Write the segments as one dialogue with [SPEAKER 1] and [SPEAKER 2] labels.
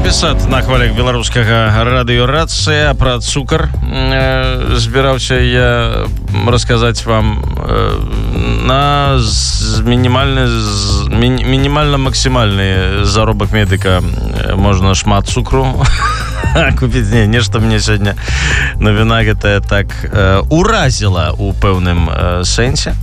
[SPEAKER 1] Запісат на хвалях беларускага радыёрацыя пра цукар. Збіраўся я расказаць вам на мінімальна-максімальны заробак медыка можна шмат цукру купіць. Нешта мне сёння навіна гэтая так уразіла у пэўным сэнсе.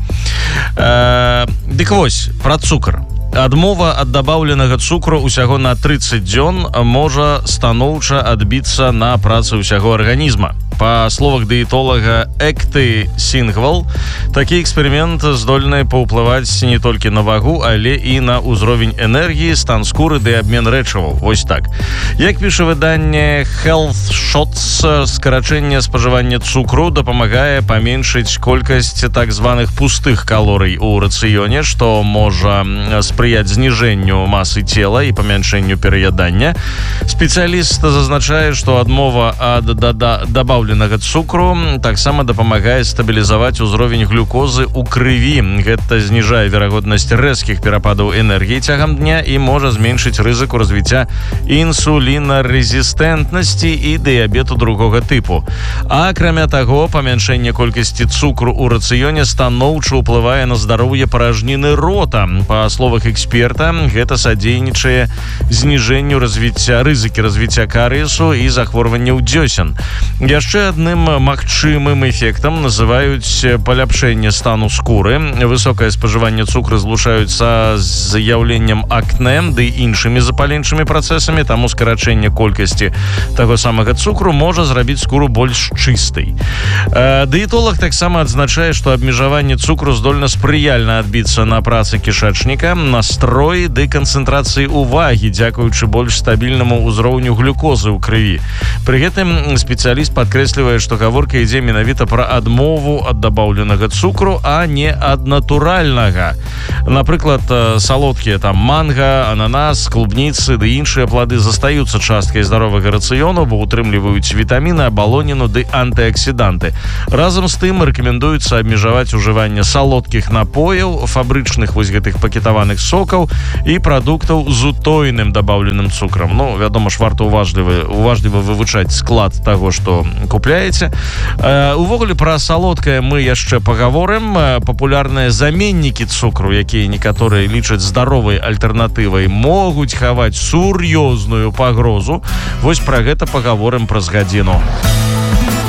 [SPEAKER 1] Дык вось, пра цукар. Адмова ад дабаўленага цукру ўсяго на 30 дзён можа станоўча адбіцца на працы ўсяго арганізма. Па словах дыетолага Экты Сінгвал, такі эксперымент здольны паўплываць не толькі на вагу, але і на ўзровень энергіі, стан скуры ды абмен рэчываў. Вось так. Як піша выданне Health Shots, скарачэнне спажывання цукру дапамагае паменшыць колькасць так званых пустых калорый у рацыёне, што можа спрыяць зніжэнню масы цела і памяншэнню пераядання. Спецыяліст зазначае, што адмова ад дабаўленага цукру таксама дапамагае стабілізаваць узровень глюкозы ў крыві. Гэта зніжае верагоднасць рэзкіх перападаў энергіі цягам дня і можа зменшыць рызыку развіцця інсулінарезістэнтнасці і дыябету другога тыпу. Акрамя таго, памяншэнне колькасці цукру ў рацыёне станоўча ўплывае на здароўе паражніны рота. Па словах эксперта, гэта садзейнічае зніжэнню рызыкі развіцця карыесу і захворванняў дзёсен. Яшчэ адным магчымым эфектам называюць паляпшэнне стану скуры. Высокае спажыванне цукру злучаюць са з'яўленнем акне ды іншымі запаленчымі працэсамі, таму скарачэнне колькасці таго самага цукру можа зрабіць скуру больш чыстай. Дыетолог таксама адзначае, што абмежаванне цукру здольна спрыяльна адбіцца на працы кішэчніка, настроі ды канцэнтрацыі ўвагі, дзякуючы больш стабільнаму ўзроўню глюкозы ў крыві. Пры гэтым спецыяліст падкрэслівае, што гаворка ідзе менавіта пра адмову ад дабаўленага цукру, а не ад натуральнага. Напрыклад, салодкія там манга, ананас, клубніцы ды іншыя плады застаюцца часткай здаровага рацыёну, бо ўтрымліваюць вітаміны, абалоніну ды антыаксіданты. Разам з тым рэкамендуецца абмежаваць ужыванне салодкіх напояў, фабрычных вось гэтых пакетаваных сокаў і прадуктаў з утоеным дабаўленым цукрам. Ну, вядома ж, варта уважліва вывучаць склад таго, што купляеце. Увогуле, пра салодкае мы яшчэ пагаворым. Папулярныя заменнікі цукру, якія некаторыя лічаць здаровай альтэрнатывай, могуць хаваць сур'ёзную пагрозу. Вось пра гэта пагаворым праз гадзіну.